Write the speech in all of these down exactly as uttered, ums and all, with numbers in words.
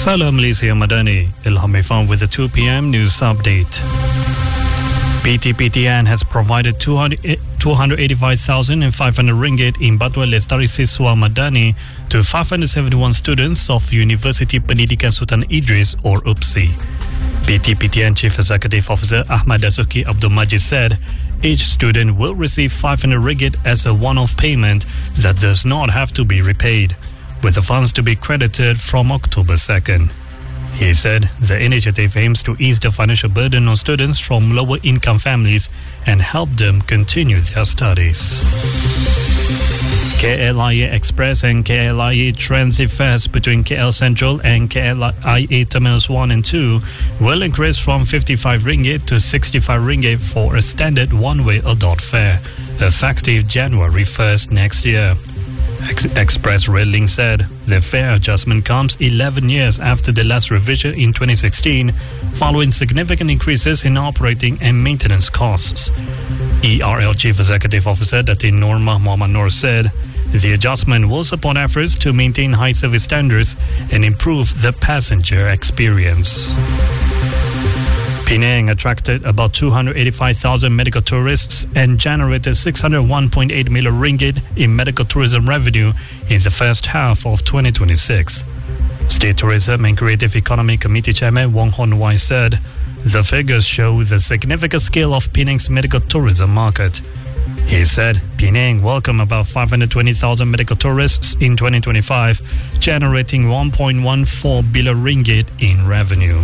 Salam Malaysia Madani, Ilham Ifan with the two p.m. news update. P T P T N has provided two hundred eighty-five thousand five hundred ringgit in Bantuan Lestari Siswa Madani to five hundred seventy-one students of University Pendidikan Sultan Idris or U P S I. P T P T N Chief Executive Officer Ahmad Dazuki Abdul Majid said each student will receive five hundred ringgit as a one-off payment that does not have to be repaid, with the funds to be credited from October second. He said the initiative aims to ease the financial burden on students from lower-income families and help them continue their studies. K L I A Express and K L I A Transit fares between K L Central and K L I A Terminals one and two will increase from fifty-five ringgit to sixty-five ringgit for a standard one-way adult fare, effective January first next year. Ex- Express Rail Link said the fare adjustment comes eleven years after the last revision in twenty sixteen, following significant increases in operating and maintenance costs. E R L Chief Executive Officer Datin Norma Muhammad Noor said the adjustment will support efforts to maintain high service standards and improve the passenger experience. Penang attracted about two hundred eighty-five thousand medical tourists and generated six hundred one point eight million ringgit in medical tourism revenue in the first half of twenty twenty-six. State Tourism and Creative Economy Committee Chairman Wong Hon Wai said the figures show the significant scale of Penang's medical tourism market. He said Penang welcomed about five hundred twenty thousand medical tourists in twenty twenty-five, generating one point one four billion ringgit in revenue.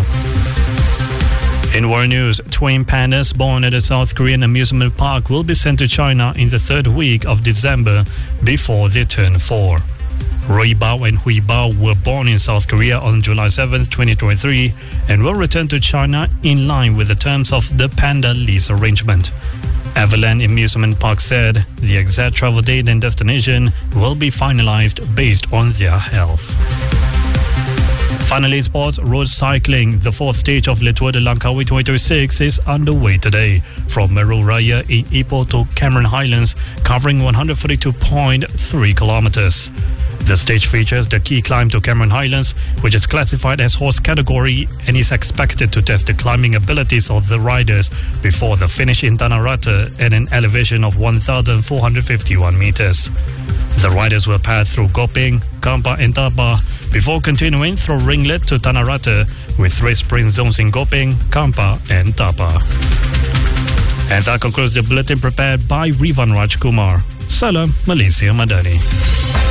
In world news, twin pandas born at a South Korean amusement park will be sent to China in the third week of December before they turn four. Rui Bao and Hui Bao were born in South Korea on July seventh, twenty twenty-three and will return to China in line with the terms of the panda lease arrangement. Everland Amusement Park said the exact travel date and destination will be finalized based on their health. Finally, sports road cycling. The fourth stage of Le Tour de Langkawi twenty twenty-six is underway today from Meru Raya in Ipoh to Cameron Highlands, covering one hundred forty-two point three kilometers. The stage features the key climb to Cameron Highlands, which is classified as horse category and is expected to test the climbing abilities of the riders before the finish in Tanah Rata at an elevation of one thousand four hundred fifty-one meters. The riders will pass through Gopeng, Kampa and Tapa before continuing through Ringlet to Tanah Rata with three sprint zones in Gopeng, Kampa and Tapa. And that concludes the bulletin prepared by Rivan Rajkumar. Salam Malaysia Madani.